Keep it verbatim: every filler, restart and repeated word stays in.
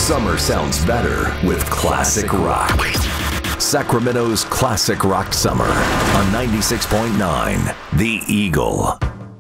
Summer sounds better with classic rock. Sacramento's Classic Rock Summer on ninety-six point nine The Eagle.